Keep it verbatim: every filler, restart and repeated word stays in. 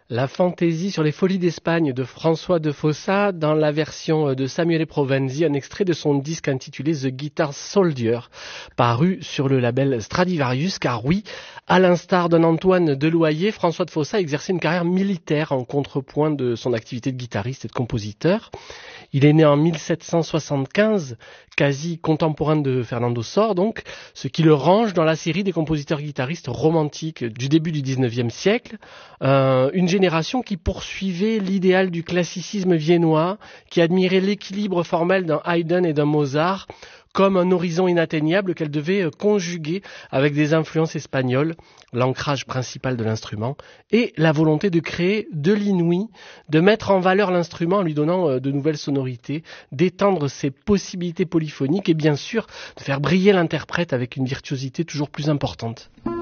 La fantaisie sur les folies d'Espagne de François de Fossa dans la version de Samuele Provenzi, un extrait de son disque intitulé The Guitar Soldier, paru sur le label Stradivarius, car oui, à l'instar d'un Antoine Deloyer, François de Fossa a exercé une carrière militaire en contrepoint de son activité de guitariste et de compositeur. Il est né en mille sept cent soixante-quinze, quasi contemporain de Fernando Sor donc, ce qui le range dans la série des compositeurs guitaristes romantiques du début du dix-neuvième siècle, euh, une génération qui poursuivait l'idéal du classicisme viennois, qui admirait l'équilibre formel d'un Haydn et d'un Mozart, comme un horizon inatteignable qu'elle devait conjuguer avec des influences espagnoles, l'ancrage principal de l'instrument, et la volonté de créer de l'inouï, de mettre en valeur l'instrument en lui donnant de nouvelles sonorités, d'étendre ses possibilités polyphoniques et bien sûr de faire briller l'interprète avec une virtuosité toujours plus importante.